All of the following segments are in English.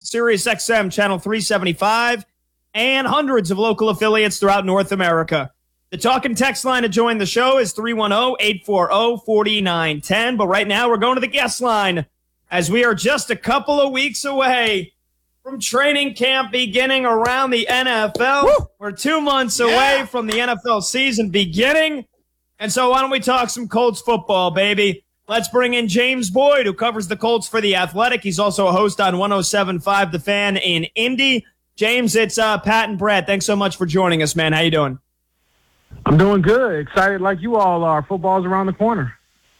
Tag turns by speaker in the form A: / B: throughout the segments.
A: Sirius XM Channel 375, and hundreds of local affiliates throughout North America. The talk and text line to join the show is 310-840-4910. But right now we're going to the guest line as we are just a couple of weeks away from training camp beginning around the NFL.
B: Woo!
A: We're 2 months away from the NFL season beginning. And so why don't we talk some Colts football, baby? Let's bring in James Boyd, who covers the Colts for The Athletic. He's also a host on 107.5 The Fan in Indy. James, it's Pat and Brad. Thanks so much for joining us, man. How you doing?
C: I'm doing good. Excited like you all are. Football's around the corner.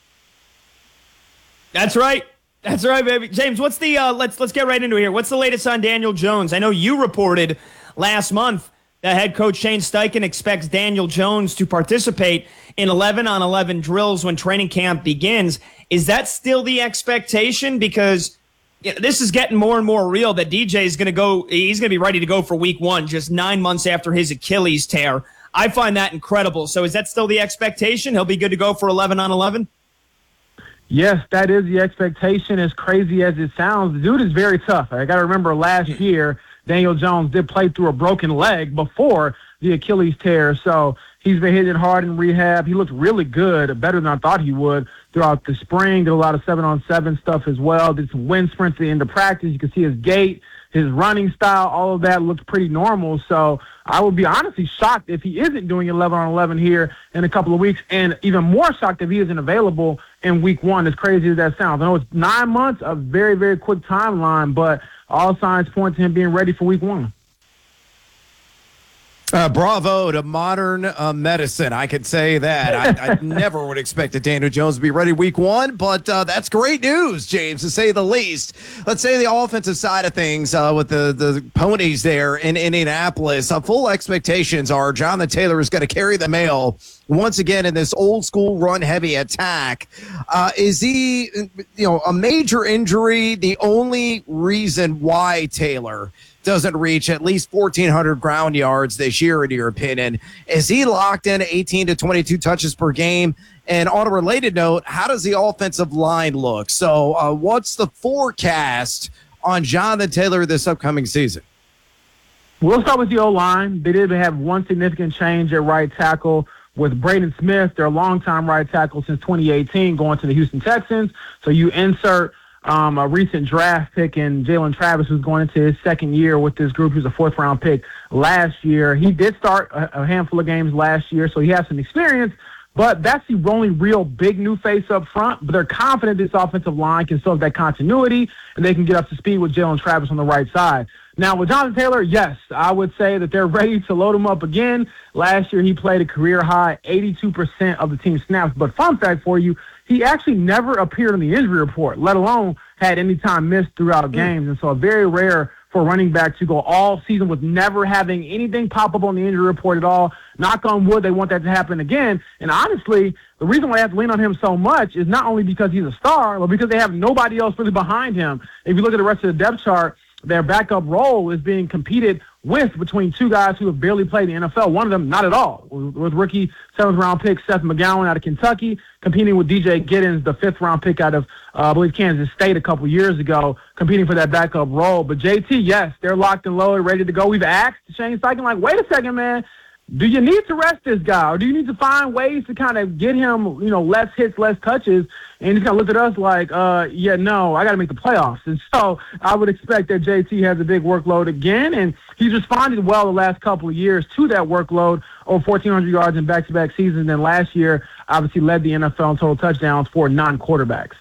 A: That's right. That's right, baby. James, what's the let's get right into it here. What's the latest on Daniel Jones? I know you reported last month that head coach Shane Steichen expects Daniel Jones to participate in 11-on-11 drills when training camp begins. Is that still the expectation? Because this is getting more and more real that DJ is going to go. He's going to be ready to go for week 1, just 9 months after his Achilles tear. I find that incredible. So is that still the expectation? He'll be good to go for 11-on-11?
C: Yes, that is the expectation, as crazy as it sounds. The dude is very tough. I got to remember last year, Daniel Jones did play through a broken leg before the Achilles tear. So he's been hitting hard in rehab. He looked really good, better than I thought he would throughout the spring. Did a lot of 7-on-7 stuff as well. Did some wind sprints at the end of practice. You can see his gait, his running style, all of that looked pretty normal. So I would be honestly shocked if he isn't doing 11-on-11 here in a couple of weeks, and even more shocked if he isn't available in week 1, as crazy as that sounds. I know it's 9 months, a very, very quick timeline, but all signs point to him being ready for week 1.
B: Bravo to modern medicine. I could say that. I never would expect that Daniel Jones to be ready week 1, but that's great news, James, to say the least. Let's say the offensive side of things with the ponies there in Indianapolis. Full expectations are Jonathan Taylor is going to carry the mail once again in this old school run heavy attack. Is he, a major injury the only reason why Taylor doesn't reach at least 1,400 ground yards this year, in your opinion? Is he locked in 18 to 22 touches per game? And on a related note, how does the offensive line look? So what's the forecast on Jonathan Taylor this upcoming season?
C: We'll start with the O-line. They did have one significant change at right tackle with Braden Smith, their longtime right tackle since 2018, going to the Houston Texans. So you insert a recent draft pick in Jalen Travis, who's going into his second year with this group. He was a 4th-round pick last year. He did start a handful of games last year, so he has some experience, but that's the only real big new face up front. But they're confident this offensive line can still have that continuity, and they can get up to speed with Jalen Travis on the right side. Now, with Jonathan Taylor, yes, I would say that they're ready to load him up again. Last year, he played a career-high 82% of the team snaps. But fun fact for you, he actually never appeared on the injury report, let alone had any time missed throughout games. And so very rare for a running back to go all season with never having anything pop up on the injury report at all. Knock on wood, they want that to happen again. And honestly, the reason why I have to lean on him so much is not only because he's a star, but because they have nobody else really behind him. If you look at the rest of the depth chart, their backup role is being competed with between 2 guys who have barely played the NFL. One of them, not at all, with rookie 7th-round pick Seth McGowan out of Kentucky, competing with DJ Giddens, the 5th-round pick out of, I believe, Kansas State a couple years ago, competing for that backup role. But JT, yes, they're locked and loaded, ready to go. We've asked Shane Steichen, wait a second, man. Do you need to rest this guy, or do you need to find ways to kind of get him, less hits, less touches? And he's kind of looked at us like, no, I got to make the playoffs. And so I would expect that JT has a big workload again, and he's responded well the last couple of years to that workload, over 1,400 yards in back-to-back seasons. And last year, obviously led the NFL in total touchdowns for non-quarterbacks.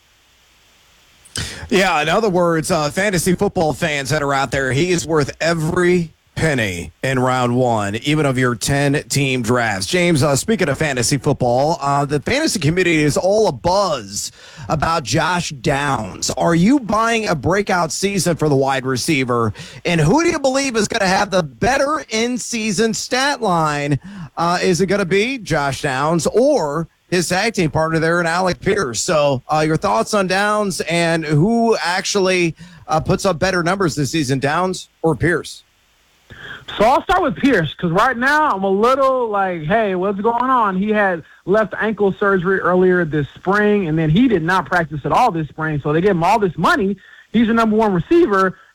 B: Yeah, in other words, fantasy football fans that are out there, he is worth every penny in round 1, even of your 10-team drafts. James, speaking of fantasy football, the fantasy community is all abuzz about Josh Downs. Are you buying a breakout season for the wide receiver? And who do you believe is going to have the better in-season stat line? Is it going to be Josh Downs or his tag team partner there in Alec Pierce? So your thoughts on Downs and who actually puts up better numbers this season, Downs or Pierce?
C: So I'll start with Pierce, because right now I'm a little like, hey, what's going on? He had left ankle surgery earlier this spring, and then he did not practice at all this spring. So they gave him all this money. He's the number 1 receiver,